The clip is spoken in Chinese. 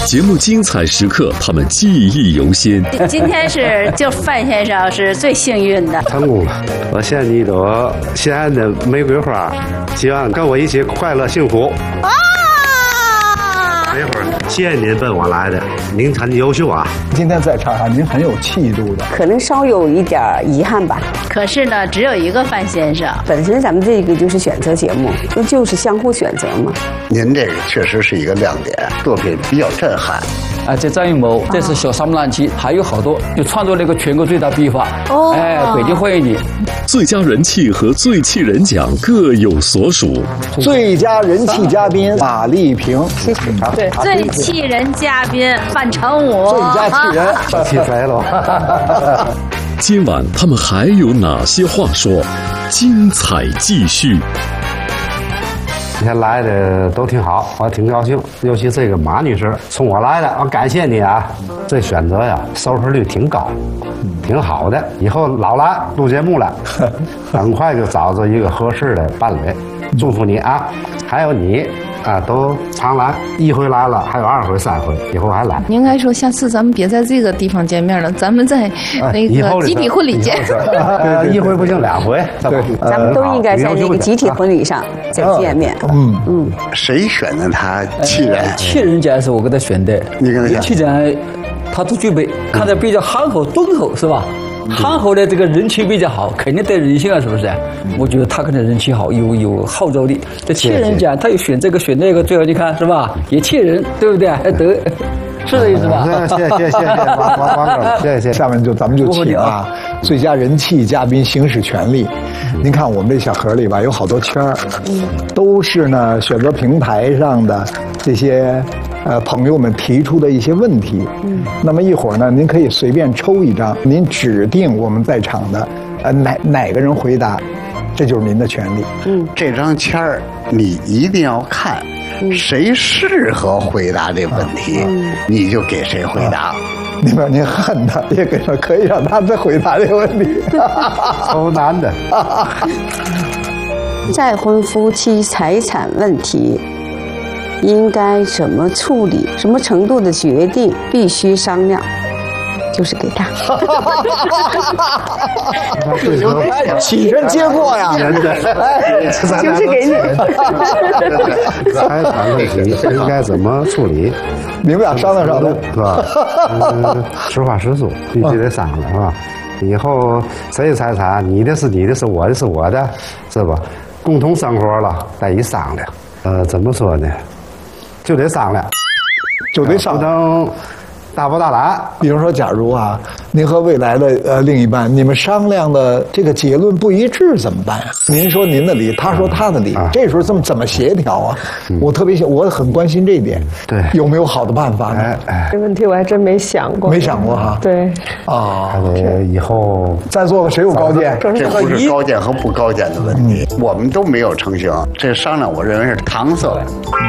节目精彩时刻，他们记忆犹新。 今天就范先生是最幸运的， 成功了！我献你一朵西安的玫瑰花，希望跟我一起快乐幸福。梅花，谢谢您奔我来的，您很优秀啊！ 今天在场上您很有气度的， 可能稍有一点遗憾吧。 可是呢，只有一个范先生。 本身咱们这个就是选择节目，就是相互选择嘛。 您这个确实是一个亮点，作品比较震撼。 这张艺谋，这是小沙漠乱七，还有好多，就创作了一个全国最大壁画。北京欢迎你。 最佳人气和最气人奖各有所属。 最佳人气嘉宾马丽萍， 谢谢。 对，最气人嘉宾范成武。 最佳气人， 气谁了？ 今晚他们还有哪些话说？精彩继续。 今天来的都挺好，我挺高兴，尤其这个马女士冲我来的，我感谢你啊！这选择呀，收视率挺高，挺好的。以后老来录节目了，很快就找着一个合适的伴侣。祝福你啊！还有你啊，都常来，一回来了，还有2回、3回，以后还来。 你应该说，下次咱们别在这个地方见面了，咱们在那个集体婚礼见。 一回不行2回， 对，咱们都应该在那个集体婚礼上再见面。 谁选的他气人？ 气人奖是我给他选的， 你跟他讲， 气人他都具备，看着比较憨厚敦厚，是吧？憨厚的这个人气比较好，肯定得人性啊，是不是？我觉得他可能人气好，有号召力。这气人奖，他又选这个选那个，最后你看是吧？也气人，对不对？还得，是这意思吧？ 谢谢王哥，谢谢。 下面咱们就请啊，最佳人气嘉宾行使权利。您看我们这小盒里吧，有好多签儿，都是呢选择平台上的这些朋友们提出的一些问题。那么一会儿呢，您可以随便抽一张，您指定我们在场的哪个人回答，这就是您的权利。 这张签儿你一定要看，谁适合回答这问题，你就给谁回答。 里面您恨他，也给他可以让他再回答这个问题。 超难的。 再婚夫妻财产问题应该怎么处理？什么程度的决定必须商量？就是给他。 起身接过呀！ 就是给你。 财产问题应该怎么处理？ 你们俩商量商量， 是吧？实话实说，必须得商量，是吧？以后谁的财产，你的是你的，是我的是我的，是吧？共同生活了，再一商量，怎么说呢？就得商量，不能大包大揽。 比如说，假如啊，您和未来的另一半，你们商量的这个结论不一致怎么办呀？您说您的理，他说他的理，这时候怎么协调啊？我很关心这一点。 对， 有没有好的办法呢？ 这问题我还真没想过。 没想过哈？ 对。 以后在座的谁有高见？ 这不是高见和不高见的问题，我们都没有成型。这商量，我认为是搪塞。